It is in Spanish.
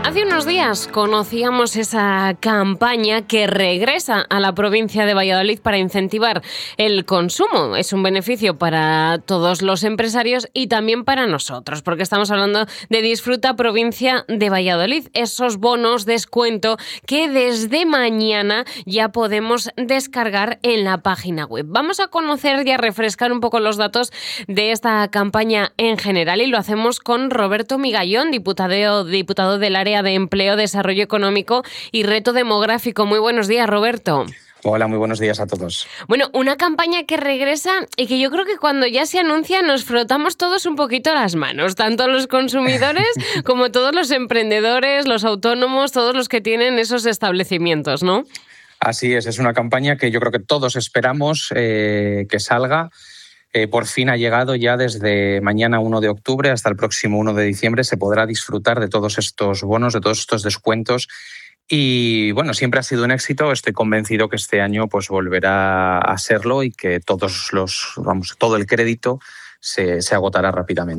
Hace unos días conocíamos esa campaña que regresa a la provincia de Valladolid para incentivar el consumo. Es un beneficio para todos los empresarios y también para nosotros, porque estamos hablando de Disfruta Provincia de Valladolid, esos bonos descuento que desde mañana ya podemos descargar en la página web. Vamos a conocer y a refrescar un poco los datos de esta campaña en general y lo hacemos con Roberto Migallón, diputado del área de Empleo, Desarrollo Económico y Reto Demográfico. Muy buenos días, Roberto. Hola, muy buenos días a todos. Bueno, una campaña que regresa y que yo creo que cuando ya se anuncia nos frotamos todos un poquito las manos, tanto los consumidores como todos los emprendedores, los autónomos, todos los que tienen esos establecimientos, ¿no? Así es una campaña que yo creo que todos esperamos que salga. Por fin ha llegado ya desde mañana 1 de octubre hasta el próximo 1 de diciembre. Se podrá disfrutar de todos estos bonos, de todos estos descuentos. Y bueno, siempre ha sido un éxito. Estoy convencido que este año pues volverá a serlo y que todo el crédito se agotará rápidamente.